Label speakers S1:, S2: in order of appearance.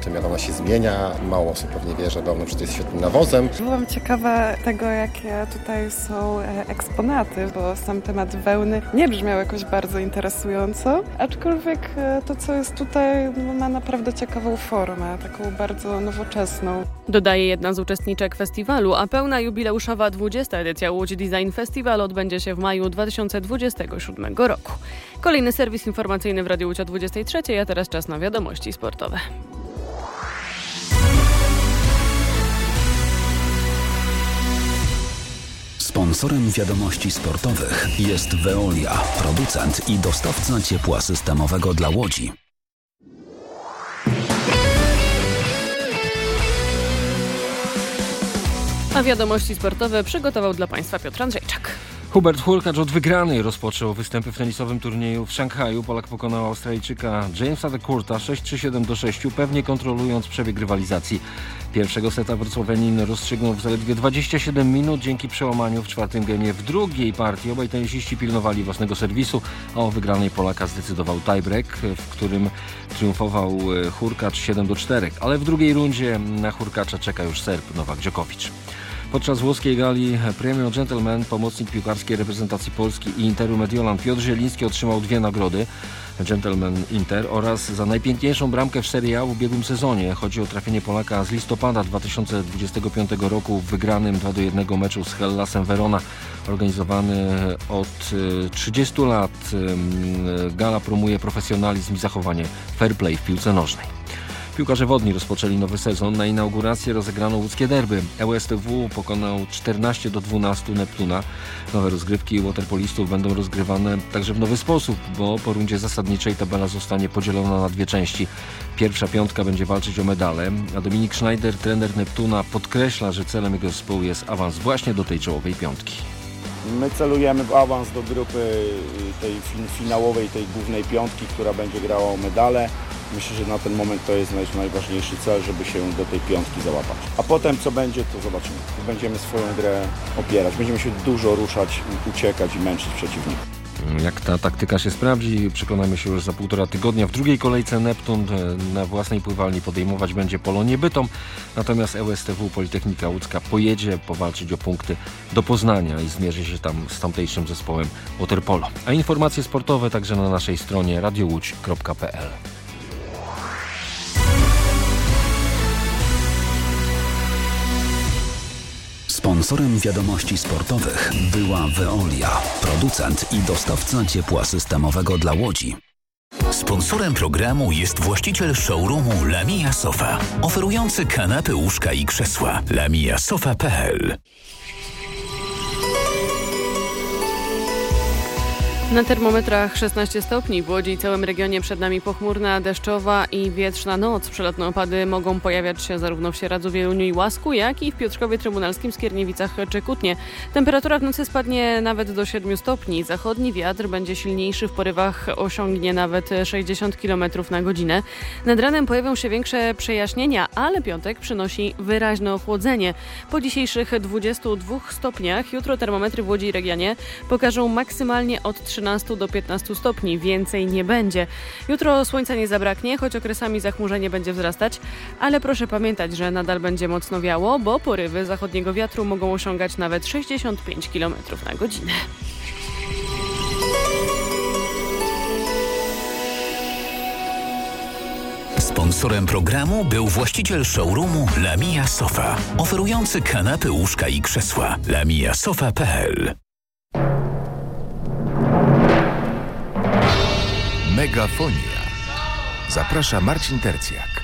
S1: potem jak ona się zmienia. Mało osób pewnie wie, że dom jest świetnym nawozem.
S2: Byłam ciekawa tego, jakie tutaj są eksponaty, bo sam temat wełny nie brzmiał jakoś bardzo interesująco, aczkolwiek to, co jest tutaj, ma naprawdę ciekawą formę, taką bardzo nowoczesną.
S3: Dodaje jedna z uczestniczek festiwalu, a pełna jubileuszowa 20. edycja Łódź Design Festival odbędzie się w maju 2027 roku. Kolejny serwis informacyjny w Radiu Łódź o 23, a teraz czas na wiadomości sportowe.
S4: Sponsorem wiadomości sportowych jest Veolia, producent i dostawca ciepła systemowego dla Łodzi.
S3: A wiadomości sportowe przygotował dla Państwa Piotr Andrzejczak.
S5: Hubert Hurkacz od wygranej rozpoczął występy w tenisowym turnieju w Szanghaju. Polak pokonał Australijczyka Jamesa de Courta 6-3-7-6, pewnie kontrolując przebieg rywalizacji. Pierwszego seta Wrocławianin rozstrzygnął w zaledwie 27 minut dzięki przełamaniu w czwartym gemie. W drugiej partii obaj tenisiści pilnowali własnego serwisu, a o wygranej Polaka zdecydował tiebreak, w którym triumfował Hurkacz 7-4. Ale w drugiej rundzie na Hurkacza czeka już Serb Nowak Djokovic. Podczas włoskiej gali Premio Gentleman pomocnik piłkarskiej reprezentacji Polski i Interu Mediolan Piotr Zieliński otrzymał 2 nagrody. Gentleman Inter oraz za najpiękniejszą bramkę w Serie A w ubiegłym sezonie. Chodzi o trafienie Polaka z listopada 2025 roku w wygranym 2-1 meczu z Hellasem Verona. Organizowany od 30 lat, gala promuje profesjonalizm i zachowanie fair play w piłce nożnej. Piłkarze wodni rozpoczęli nowy sezon. Na inaugurację rozegrano łódzkie derby. ŁSTW pokonał 14-12 Neptuna. Nowe rozgrywki waterpolistów będą rozgrywane także w nowy sposób, bo po rundzie zasadniczej tabela zostanie podzielona na 2 części. Pierwsza piątka będzie walczyć o medale, a Dominik Schneider, trener Neptuna, podkreśla, że celem jego zespołu jest awans właśnie do tej czołowej piątki.
S6: My celujemy w awans do grupy tej finałowej, tej głównej piątki, która będzie grała o medale. Myślę, że na ten moment to jest najważniejszy cel, żeby się do tej piątki załapać. A potem co będzie, to zobaczymy. Będziemy swoją grę opierać. Będziemy się dużo ruszać, uciekać i męczyć przeciwnika.
S5: Jak ta taktyka się sprawdzi, przekonamy się już za 1,5 tygodnia. W drugiej kolejce Neptun na własnej pływalni podejmować będzie Polonię Bytom, natomiast ŁSTW Politechnika Łódzka pojedzie powalczyć o punkty do Poznania i zmierzy się tam z tamtejszym zespołem waterpolo. A informacje sportowe także na naszej stronie radiołódź.pl.
S4: Sponsorem wiadomości sportowych była Veolia, producent i dostawca ciepła systemowego dla Łodzi.
S7: Sponsorem programu jest właściciel showroomu Lamia Sofa, oferujący kanapy, łóżka i krzesła. lamiasofa.pl.
S3: Na termometrach 16 stopni w Łodzi i całym regionie przed nami pochmurna, deszczowa i wietrzna noc. Przelotne opady mogą pojawiać się zarówno w Sieradzu, Wieluniu i Łasku, jak i w Piotrkowie Trybunalskim, Skierniewicach czy Kutnie. Temperatura w nocy spadnie nawet do 7 stopni. Zachodni wiatr będzie silniejszy, w porywach osiągnie nawet 60 km na godzinę. Nad ranem pojawią się większe przejaśnienia, ale piątek przynosi wyraźne ochłodzenie. Po dzisiejszych 22 stopniach jutro termometry w Łodzi i regionie pokażą maksymalnie od 13 do 15 stopni, więcej nie będzie. Jutro słońca nie zabraknie, choć okresami zachmurzenie będzie wzrastać, ale proszę pamiętać, że nadal będzie mocno wiało, bo porywy zachodniego wiatru mogą osiągać nawet 65 km na godzinę.
S7: Sponsorem programu był właściciel showroomu Lamia Sofa, oferujący kanapy, łóżka i krzesła. lamiasofa.pl.
S8: Megafonia. Zaprasza Marcin Tercjak.